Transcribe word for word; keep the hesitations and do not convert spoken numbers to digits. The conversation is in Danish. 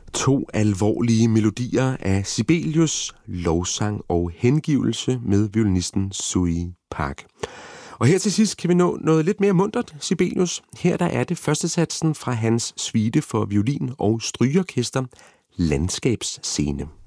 To alvorlige melodier af Sibelius, lovsang og hengivelse med violinisten Sui Park. Og her til sidst kan vi nå noget lidt mere muntert Sibelius. Her der er det første satsen fra hans suite for violin og strygeorkester, Landskabsscene.